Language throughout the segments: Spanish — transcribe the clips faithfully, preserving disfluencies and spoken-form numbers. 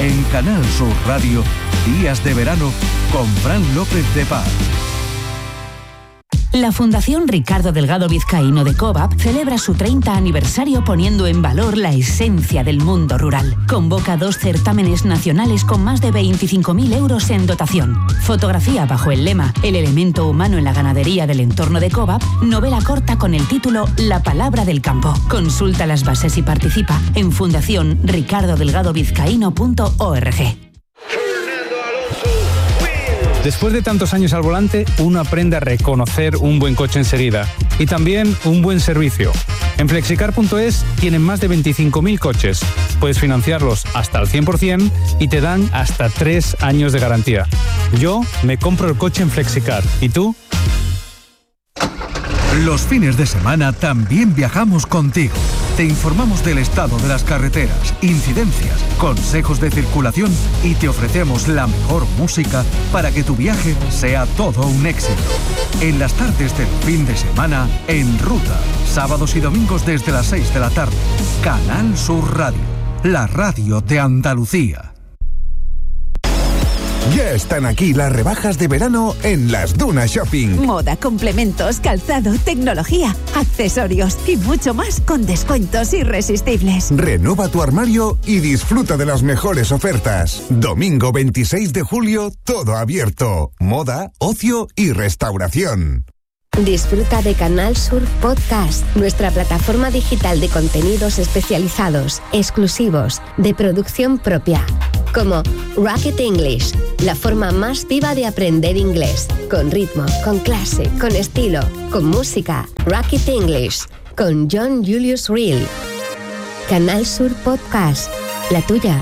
En Canal Sur Radio, Días de Verano con Fran López de Paz. La Fundación Ricardo Delgado Vizcaíno de Covap celebra su treinta aniversario poniendo en valor la esencia del mundo rural. Convoca dos certámenes nacionales con más de veinticinco mil euros en dotación. Fotografía bajo el lema El elemento humano en la ganadería del entorno de Covap, novela corta con el título La palabra del campo. Consulta las bases y participa en fundación ricardo delgado vizcaíno punto org. Después de tantos años al volante, uno aprende a reconocer un buen coche enseguida y también un buen servicio. En flexicar punto es tienen más de veinticinco mil coches. Puedes financiarlos hasta el cien por ciento y te dan hasta tres años de garantía. Yo me compro el coche en Flexicar. ¿Y tú? Los fines de semana también viajamos contigo. Te informamos del estado de las carreteras, incidencias, consejos de circulación y te ofrecemos la mejor música para que tu viaje sea todo un éxito. En las tardes del fin de semana, En Ruta, sábados y domingos desde las seis de la tarde. Canal Sur Radio, la radio de Andalucía. Ya están aquí las rebajas de verano en Las Dunas Shopping. Moda, complementos, calzado, tecnología, accesorios y mucho más con descuentos irresistibles. Renueva tu armario y disfruta de las mejores ofertas. Domingo veintiséis de julio, todo abierto. Moda, ocio y restauración. Disfruta de Canal Sur Podcast, nuestra plataforma digital de contenidos especializados, exclusivos, de producción propia. Como Rocket English, la forma más viva de aprender inglés, con ritmo, con clase, con estilo, con música. Rocket English, con John Julius Reel. Canal Sur Podcast, la tuya.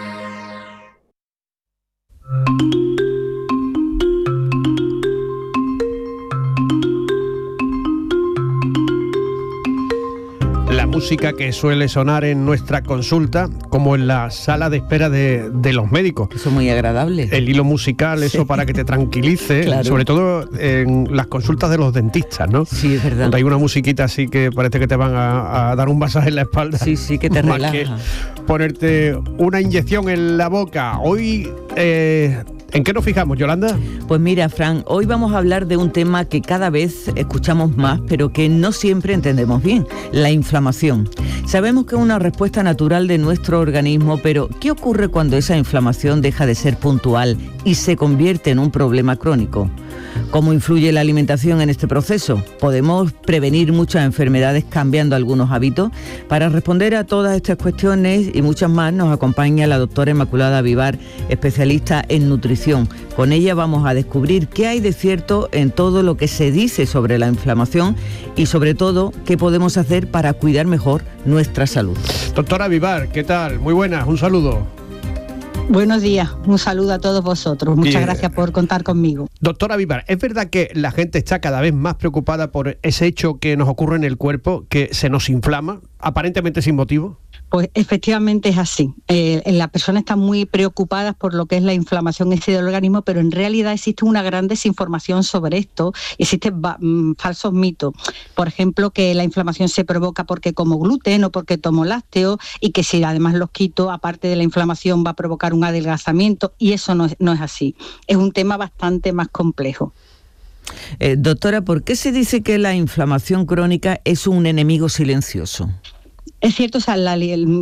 Música que suele sonar en nuestra consulta, como en la sala de espera de, de los médicos. Eso es muy agradable. El hilo musical, eso sí. Para que te tranquilice, claro. Sobre todo en las consultas de los dentistas, ¿no? Sí, es verdad. Donde hay una musiquita así que parece que te van a, a dar un masaje en la espalda. Sí, sí, que te relaja. Que ponerte una inyección en la boca. Hoy... Eh, ¿En qué nos fijamos, Yolanda? Pues mira, Fran, hoy vamos a hablar de un tema que cada vez escuchamos más, pero que no siempre entendemos bien, la inflamación. Sabemos que es una respuesta natural de nuestro organismo, pero ¿qué ocurre cuando esa inflamación deja de ser puntual y se convierte en un problema crónico? ¿Cómo influye la alimentación en este proceso? ¿Podemos prevenir muchas enfermedades cambiando algunos hábitos? Para responder a todas estas cuestiones y muchas más nos acompaña la doctora Inmaculada Vivar, especialista en nutrición. Con ella vamos a descubrir qué hay de cierto en todo lo que se dice sobre la inflamación y sobre todo qué podemos hacer para cuidar mejor nuestra salud. Doctora Vivar, ¿qué tal? Muy buenas, un saludo. Buenos días, un saludo a todos vosotros. Muchas Bien. gracias por contar conmigo. Doctora Vivar, ¿es verdad que la gente está cada vez más preocupada por ese hecho que nos ocurre en el cuerpo, que se nos inflama, aparentemente sin motivo? Pues efectivamente es así. Eh, las personas están muy preocupadas por lo que es la inflamación en del organismo, pero en realidad existe una gran desinformación sobre esto. Existen va, mm, falsos mitos. Por ejemplo, que la inflamación se provoca porque como gluten o porque tomo lácteos y que si además los quito, aparte de la inflamación, va a provocar un adelgazamiento, y eso no es, no es así. Es un tema bastante más complejo. Eh, doctora, ¿por qué se dice que la inflamación crónica es un enemigo silencioso? Es cierto, o sea, la,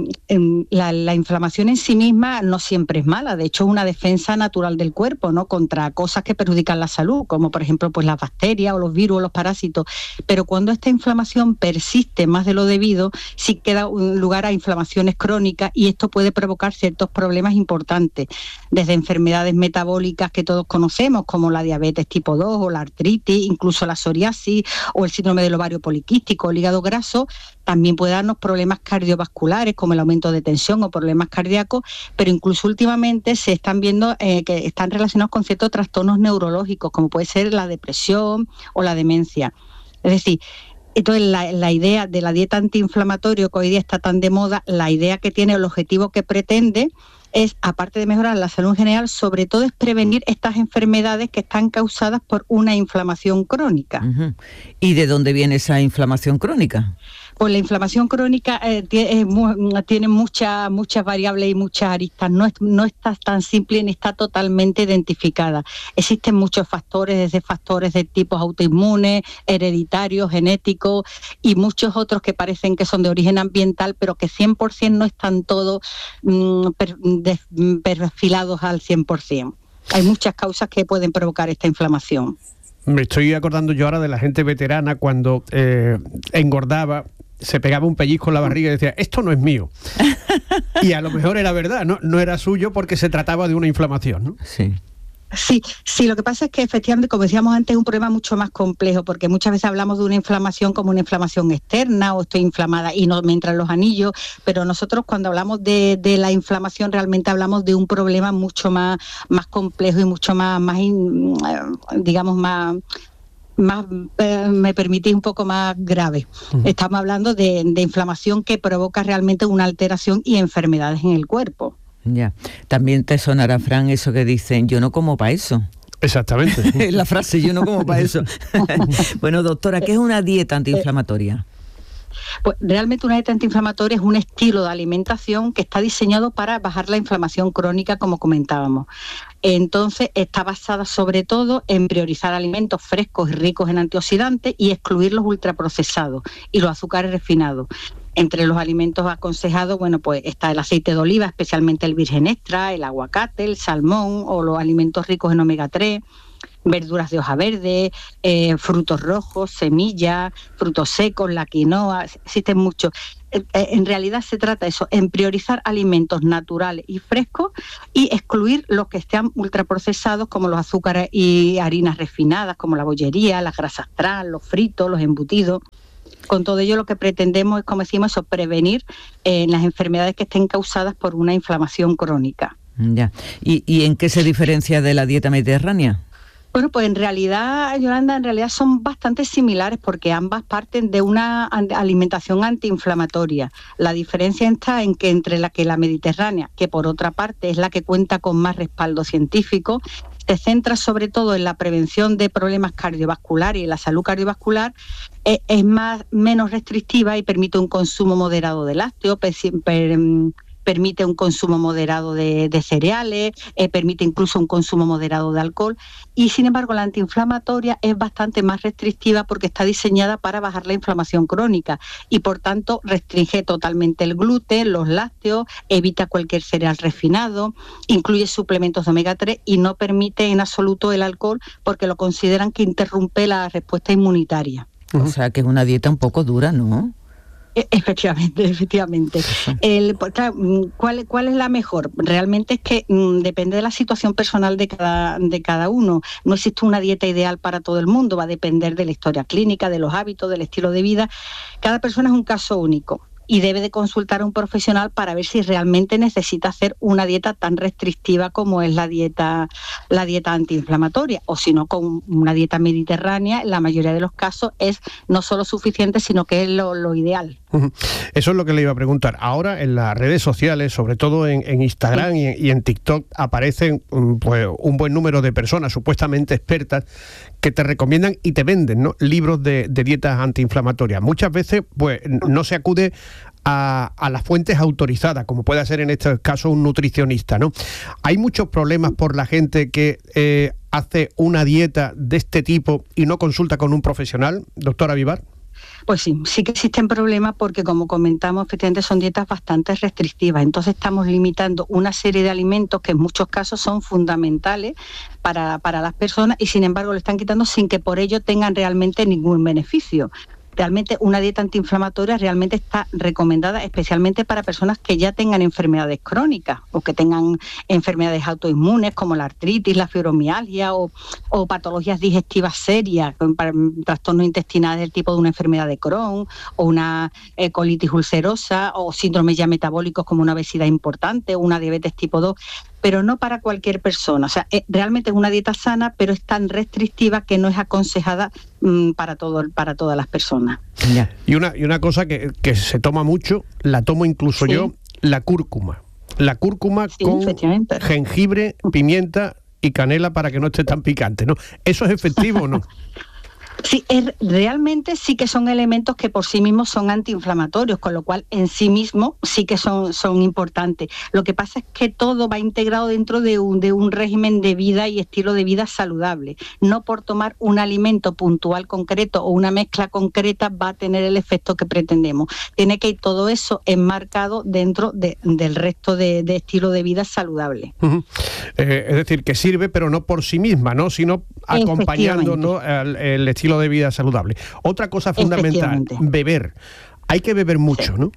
la, la inflamación en sí misma no siempre es mala. De hecho, es una defensa natural del cuerpo, ¿no?, contra cosas que perjudican la salud, como por ejemplo pues las bacterias o los virus o los parásitos. Pero cuando esta inflamación persiste más de lo debido, sí queda lugar a inflamaciones crónicas, y esto puede provocar ciertos problemas importantes, desde enfermedades metabólicas que todos conocemos, como la diabetes tipo dos o la artritis, incluso la psoriasis o el síndrome del ovario poliquístico, el hígado graso. También puede darnos problemas cardiovasculares como el aumento de tensión o problemas cardíacos, pero incluso últimamente se están viendo eh, que están relacionados con ciertos trastornos neurológicos, como puede ser la depresión o la demencia. Es decir, entonces la, la idea de la dieta antiinflamatoria, que hoy día está tan de moda, la idea que tiene, el objetivo que pretende es, aparte de mejorar la salud en general, sobre todo es prevenir estas enfermedades que están causadas por una inflamación crónica. Uh-huh. ¿Y de dónde viene esa inflamación crónica? Pues la inflamación crónica eh, tiene, tiene muchas muchas variables y muchas aristas. No, es, no está tan simple ni está totalmente identificada. Existen muchos factores, desde factores de tipos autoinmunes, hereditarios, genéticos y muchos otros que parecen que son de origen ambiental, pero que cien por ciento no están todos mmm, per, de, perfilados al cien por ciento. Hay muchas causas que pueden provocar esta inflamación. Me estoy acordando yo ahora de la gente veterana cuando eh, engordaba, se pegaba un pellizco en la barriga y decía, esto no es mío. Y a lo mejor era verdad, ¿no? No era suyo porque se trataba de una inflamación, ¿no? Sí. Sí, sí, lo que pasa es que efectivamente, como decíamos antes, es un problema mucho más complejo, porque muchas veces hablamos de una inflamación como una inflamación externa o estoy inflamada y no me entran los anillos, pero nosotros cuando hablamos de, de la inflamación realmente hablamos de un problema mucho más, más complejo y mucho más, más digamos, más... más eh, me permitís un poco más grave. Uh-huh. Estamos hablando de, de inflamación que provoca realmente una alteración y enfermedades en el cuerpo. Ya, también te sonará, Fran, eso que dicen, yo no como para eso. Exactamente. La frase, yo no como para eso. Bueno, doctora, ¿qué es una dieta antiinflamatoria? Pues realmente una dieta antiinflamatoria es un estilo de alimentación que está diseñado para bajar la inflamación crónica, como comentábamos. Entonces está basada sobre todo en priorizar alimentos frescos y ricos en antioxidantes y excluir los ultraprocesados y los azúcares refinados. Entre los alimentos aconsejados, bueno, pues está el aceite de oliva, especialmente el virgen extra, el aguacate, el salmón o los alimentos ricos en omega tres, verduras de hoja verde, eh, frutos rojos, semillas, frutos secos, la quinoa, existen muchos. En realidad se trata de eso, en priorizar alimentos naturales y frescos y excluir los que estén ultraprocesados como los azúcares y harinas refinadas, como la bollería, las grasas trans, los fritos, los embutidos. Con todo ello lo que pretendemos es, como decimos, eso, prevenir eh, las enfermedades que estén causadas por una inflamación crónica. Ya. ¿Y, y en qué se diferencia de la dieta mediterránea? Bueno, pues en realidad, Yolanda, en realidad son bastante similares porque ambas parten de una alimentación antiinflamatoria. La diferencia está en que entre la que la mediterránea, que por otra parte es la que cuenta con más respaldo científico, se centra sobre todo en la prevención de problemas cardiovasculares y la salud cardiovascular, eh, es más menos restrictiva y permite un consumo moderado de lácteos, per, per, permite un consumo moderado de, de cereales, eh, permite incluso un consumo moderado de alcohol y sin embargo la antiinflamatoria es bastante más restrictiva porque está diseñada para bajar la inflamación crónica y por tanto restringe totalmente el gluten, los lácteos, evita cualquier cereal refinado, incluye suplementos de omega tres y no permite en absoluto el alcohol porque lo consideran que interrumpe la respuesta inmunitaria. O sea que es una dieta un poco dura, ¿no? Efectivamente, efectivamente. El, claro, ¿cuál, ¿Cuál es la mejor? Realmente es que mm, depende de la situación personal de cada, de cada uno. No existe una dieta ideal para todo el mundo, va a depender de la historia clínica, de los hábitos, del estilo de vida. Cada persona es un caso único y debe de consultar a un profesional para ver si realmente necesita hacer una dieta tan restrictiva como es la dieta la dieta antiinflamatoria, o si no, con una dieta mediterránea, en la mayoría de los casos es no solo suficiente, sino que es lo, lo ideal. Eso es lo que le iba a preguntar. Ahora en las redes sociales, sobre todo en, en Instagram sí. y, en, y en TikTok, aparecen pues un buen número de personas supuestamente expertas que te recomiendan y te venden, ¿no?, libros de, de dietas antiinflamatorias. Muchas veces pues no se acude a, a las fuentes autorizadas, como puede ser en este caso un nutricionista, ¿no? Hay muchos problemas por la gente que eh, hace una dieta de este tipo y no consulta con un profesional, doctora Vivar. Pues sí, sí que existen problemas porque, como comentamos, efectivamente son dietas bastante restrictivas. Entonces estamos limitando una serie de alimentos que en muchos casos son fundamentales para, para las personas y, sin embargo, lo están quitando sin que por ello tengan realmente ningún beneficio. Realmente una dieta antiinflamatoria realmente está recomendada especialmente para personas que ya tengan enfermedades crónicas o que tengan enfermedades autoinmunes como la artritis, la fibromialgia o, o patologías digestivas serias, trastornos intestinales del tipo de una enfermedad de Crohn o una eh, colitis ulcerosa o síndromes ya metabólicos como una obesidad importante o una diabetes tipo dos. Pero no para cualquier persona. O sea, eh, realmente es una dieta sana, pero es tan restrictiva que no es aconsejada mmm, para todo, para todas las personas. Yeah. Y una y una cosa que, que se toma mucho, la tomo incluso sí. yo, la cúrcuma. La cúrcuma sí, con jengibre, pimienta y canela para que no esté tan picante, ¿no? ¿Eso es efectivo o no? Sí, es, realmente sí que son elementos que por sí mismos son antiinflamatorios, con lo cual en sí mismos sí que son, son importantes. Lo que pasa es que todo va integrado dentro de un, de un régimen de vida y estilo de vida saludable. No por tomar un alimento puntual concreto o una mezcla concreta va a tener el efecto que pretendemos. Tiene que ir todo eso enmarcado dentro de, del resto de, de estilo de vida saludable. Uh-huh. Eh, es decir, que sirve, pero no por sí misma, ¿no? Sino acompañando, ¿no?, el, el estilo de vida saludable. Otra cosa fundamental, beber. Hay que beber mucho, sí. ¿no?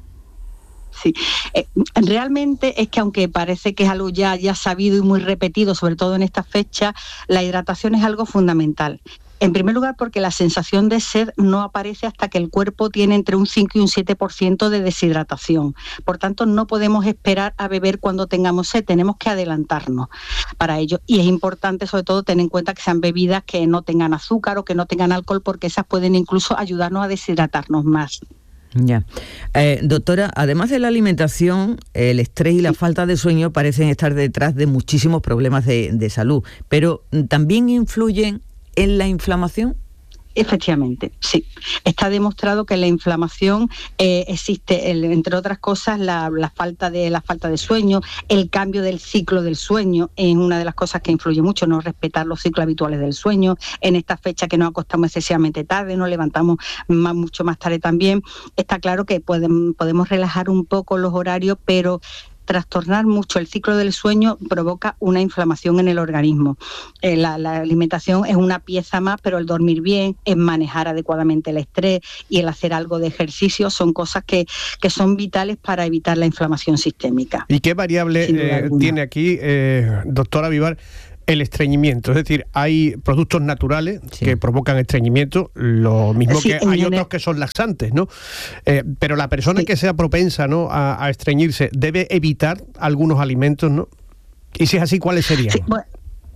Sí, eh, realmente es que aunque parece que es algo ya, ya sabido y muy repetido, sobre todo en esta fecha, la hidratación es algo fundamental. En primer lugar, porque la sensación de sed no aparece hasta que el cuerpo tiene entre un cinco y un siete por ciento de deshidratación. Por tanto, no podemos esperar a beber cuando tengamos sed, tenemos que adelantarnos para ello. Y es importante, sobre todo, tener en cuenta que sean bebidas que no tengan azúcar o que no tengan alcohol, porque esas pueden incluso ayudarnos a deshidratarnos más. Ya. Eh, doctora, además de la alimentación, el estrés y la falta de sueño parecen estar detrás de muchísimos problemas de, de salud, pero ¿también influyen en la inflamación? Efectivamente, sí. Está demostrado que la inflamación eh, existe, el, entre otras cosas, la, la falta de la falta de sueño, el cambio del ciclo del sueño es una de las cosas que influye mucho, no respetar los ciclos habituales del sueño. En esta fecha que nos acostamos excesivamente tarde, nos levantamos más, mucho más tarde también. Está claro que pueden, podemos relajar un poco los horarios, pero trastornar mucho el ciclo del sueño provoca una inflamación en el organismo. Eh, la, la alimentación es una pieza más, pero el dormir bien, el manejar adecuadamente el estrés y el hacer algo de ejercicio son cosas que, que son vitales para evitar la inflamación sistémica. ¿Y qué variable eh, tiene aquí, eh, doctora Vivar, el estreñimiento? Es decir, hay productos naturales sí. que provocan estreñimiento, lo mismo sí, que hay otros el... que son laxantes, ¿no? Eh, pero la persona sí. que sea propensa, ¿no?, a, a estreñirse debe evitar algunos alimentos, ¿no? Y si es así, ¿cuáles serían? Sí, bueno.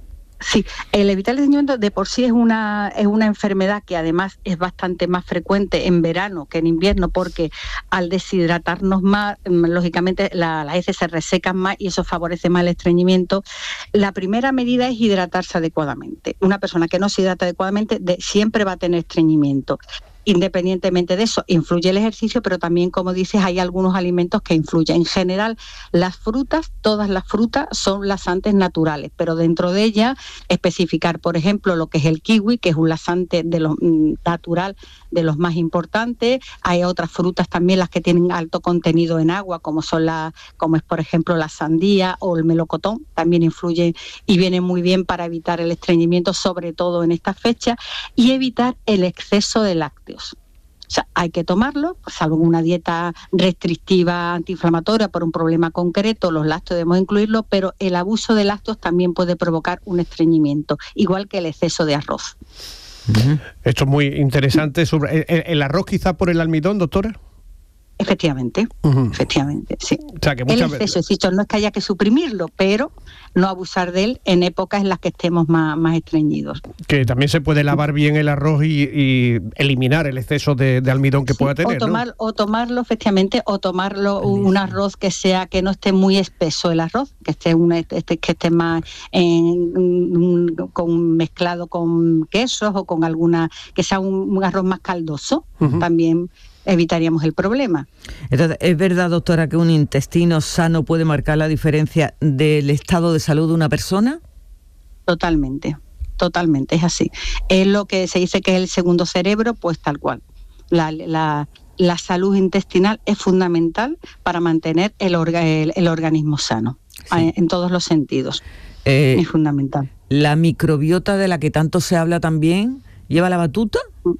Sí, el evitar el estreñimiento de por sí es una es una enfermedad que además es bastante más frecuente en verano que en invierno, porque al deshidratarnos más, lógicamente la, las heces se resecan más y eso favorece más el estreñimiento. La primera medida es hidratarse adecuadamente. Una persona que no se hidrata adecuadamente de, siempre va a tener estreñimiento. Independientemente de eso, influye el ejercicio, pero también, como dices, hay algunos alimentos que influyen. En general, las frutas, todas las frutas son laxantes naturales, pero dentro de ellas especificar, por ejemplo, lo que es el kiwi, que es un laxante de lo, natural de los más importantes. Hay otras frutas también, las que tienen alto contenido en agua, como son la, como es por ejemplo la sandía o el melocotón, también influyen y vienen muy bien para evitar el estreñimiento, sobre todo en esta fecha, y evitar el exceso de lácteos. O sea, hay que tomarlo, salvo una dieta restrictiva antiinflamatoria por un problema concreto, los lácteos debemos incluirlo, pero el abuso de lácteos también puede provocar un estreñimiento, igual que el exceso de arroz. Uh-huh. Esto es muy interesante. Sobre el, el arroz quizá por el almidón, doctora. Efectivamente, uh-huh. efectivamente, sí. O sea, que el exceso, insisto, no es que haya que suprimirlo, pero no abusar de él en épocas en las que estemos más, más estreñidos. Que también se puede lavar bien el arroz y, y eliminar el exceso de, de almidón que sí, pueda tener, o tomar, ¿no? O tomarlo, efectivamente, o tomarlo un arroz que sea, que no esté muy espeso el arroz, que esté una, este, que esté más en, un, con, mezclado con quesos o con alguna, que sea un, un arroz más caldoso, uh-huh. también evitaríamos el problema. Entonces, ¿es verdad, doctora, que un intestino sano puede marcar la diferencia del estado de salud de una persona? Totalmente, totalmente, es así. Es lo que se dice que es el segundo cerebro, pues tal cual. La, la, la salud intestinal es fundamental para mantener el, orga, el, el organismo sano, sí. en todos los sentidos. Eh, es fundamental. ¿La microbiota de la que tanto se habla también lleva la batuta?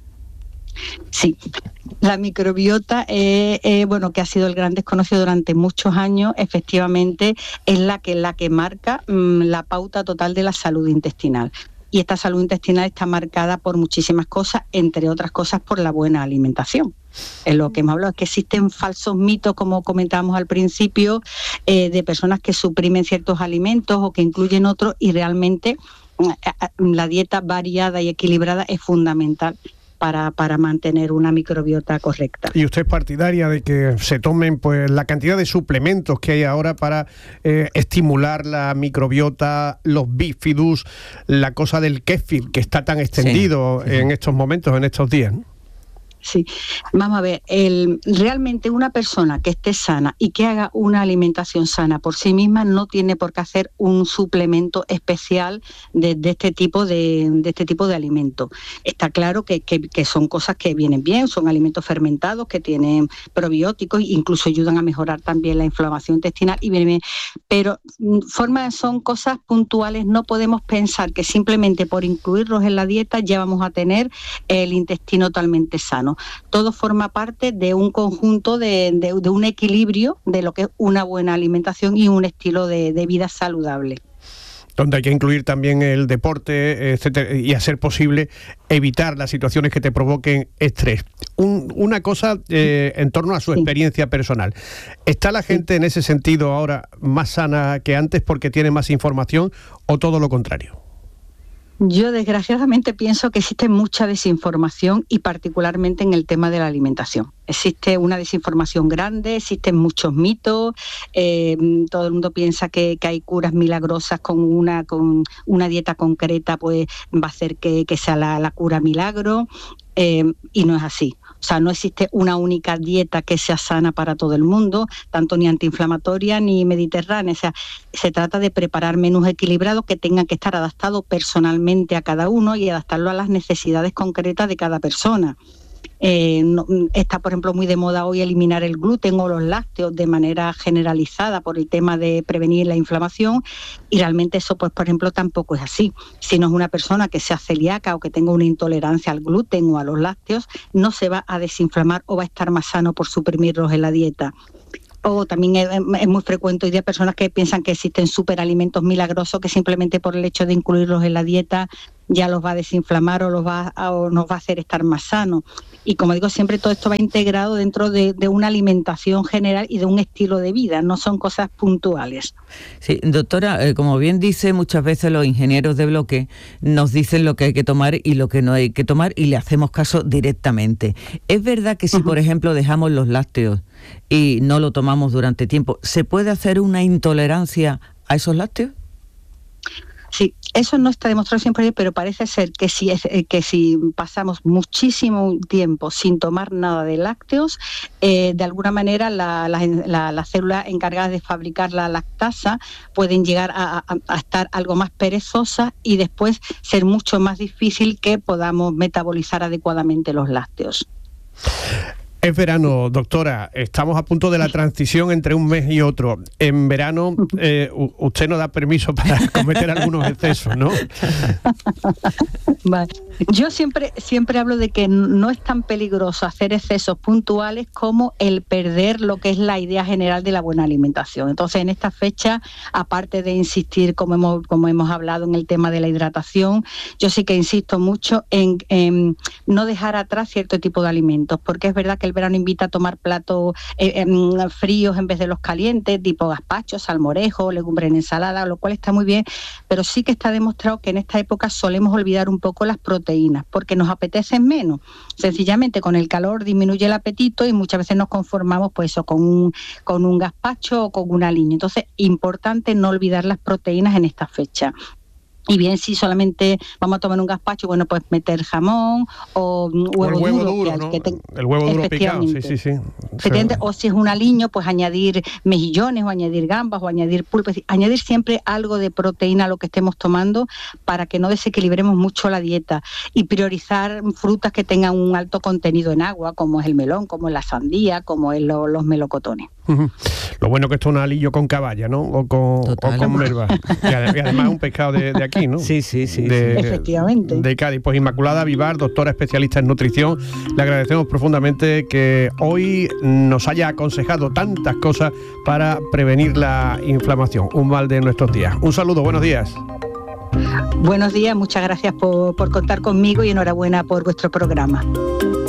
Sí, la microbiota, eh, eh, bueno, que ha sido el gran desconocido durante muchos años, efectivamente es la que, la que marca mmm, la pauta total de la salud intestinal. Y esta salud intestinal está marcada por muchísimas cosas, entre otras cosas por la buena alimentación. En lo que hemos hablado es que existen falsos mitos, como comentábamos al principio, eh, de personas que suprimen ciertos alimentos o que incluyen otros, y realmente la dieta variada y equilibrada es fundamental para, para mantener una microbiota correcta. ¿Y usted es partidaria de que se tomen pues la cantidad de suplementos que hay ahora para eh, estimular la microbiota, los bifidus, la cosa del kéfir que está tan extendido sí. en estos momentos, en estos días, ¿no? Sí, vamos a ver, el, realmente una persona que esté sana y que haga una alimentación sana por sí misma no tiene por qué hacer un suplemento especial de, de este tipo de, de este tipo de alimento. Está claro que, que, que son cosas que vienen bien, son alimentos fermentados que tienen probióticos e incluso ayudan a mejorar también la inflamación intestinal y vienen bien, pero formas son cosas puntuales. No podemos pensar que simplemente por incluirlos en la dieta ya vamos a tener el intestino totalmente sano. Todo forma parte de un conjunto, de, de, de un equilibrio de lo que es una buena alimentación y un estilo de, de vida saludable. Donde hay que incluir también el deporte, etcétera, y hacer posible evitar las situaciones que te provoquen estrés. Un, una cosa eh, en torno a su sí. experiencia personal. ¿Está la gente sí. en ese sentido ahora más sana que antes porque tiene más información o todo lo contrario? Yo desgraciadamente pienso que existe mucha desinformación y particularmente en el tema de la alimentación. Existe una desinformación grande, existen muchos mitos, eh, todo el mundo piensa que, que hay curas milagrosas con una, con una dieta concreta, pues va a hacer que, que sea la, la cura milagro, eh, y no es así. O sea, no existe una única dieta que sea sana para todo el mundo, tanto ni antiinflamatoria ni mediterránea. O sea, se trata de preparar menús equilibrados que tengan que estar adaptados personalmente a cada uno y adaptarlo a las necesidades concretas de cada persona. Eh, no, está, por ejemplo, muy de moda hoy eliminar el gluten o los lácteos de manera generalizada por el tema de prevenir la inflamación, y realmente eso, pues, por ejemplo, tampoco es así. Si no es una persona que sea celíaca o que tenga una intolerancia al gluten o a los lácteos, no se va a desinflamar o va a estar más sano por suprimirlos en la dieta. O también es, es muy frecuente hoy día personas que piensan que existen superalimentos milagrosos que simplemente por el hecho de incluirlos en la dieta ya los va a desinflamar o, los va a, o nos va a hacer estar más sanos. Y como digo, siempre todo esto va integrado dentro de, de una alimentación general y de un estilo de vida, no son cosas puntuales. Sí, doctora, eh, como bien dice, muchas veces los ingenieros de bloque nos dicen lo que hay que tomar y lo que no hay que tomar y le hacemos caso directamente. ¿Es verdad que si, uh-huh. por ejemplo, dejamos los lácteos y no lo tomamos durante tiempo, se puede hacer una intolerancia a esos lácteos? Sí, eso no está demostrado siempre, pero parece ser que si, es, que si pasamos muchísimo tiempo sin tomar nada de lácteos, eh, de alguna manera la, la, la, las células encargadas de fabricar la lactasa pueden llegar a, a, a estar algo más perezosas y después ser mucho más difícil que podamos metabolizar adecuadamente los lácteos. Es verano, doctora, estamos a punto de la transición entre un mes y otro. En verano eh, usted no da permiso para cometer algunos excesos, ¿no? Vale. Yo siempre, siempre hablo de que no es tan peligroso hacer excesos puntuales como el perder lo que es la idea general de la buena alimentación. Entonces, en esta fecha, aparte de insistir, como hemos, como hemos hablado en el tema de la hidratación, yo sí que insisto mucho en, en no dejar atrás cierto tipo de alimentos, porque es verdad que el verano invita a tomar platos eh, eh, fríos en vez de los calientes, tipo gazpacho, salmorejo, legumbre en ensalada, lo cual está muy bien, pero sí que está demostrado que en esta época solemos olvidar un poco las proteínas, porque nos apetecen menos. Sencillamente con el calor disminuye el apetito y muchas veces nos conformamos pues eso, con un, con un gazpacho o con un aliño. Entonces, importante no olvidar las proteínas en esta fecha. Y bien, si solamente vamos a tomar un gazpacho, bueno, pues meter jamón o huevo, o el huevo duro. duro, ¿no? Te... El huevo duro picado, sí, sí, sí. O si es un aliño, pues añadir mejillones o añadir gambas o añadir pulpa. Es decir, añadir siempre algo de proteína a lo que estemos tomando para que no desequilibremos mucho la dieta. Y priorizar frutas que tengan un alto contenido en agua, como es el melón, como es la sandía, como es lo, los melocotones. Uh-huh. Lo bueno que esto es un alillo con caballa, ¿no? O con, o con merva. Y además un pescado de, de aquí, ¿no? Sí, sí, sí. De, sí. Efectivamente. De Cádiz. Pues Inmaculada Vivar, doctora especialista en nutrición, le agradecemos profundamente que hoy nos haya aconsejado tantas cosas para prevenir la inflamación, un mal de nuestros días. Un saludo, buenos días. Buenos días, muchas gracias por, por contar conmigo y enhorabuena por vuestro programa.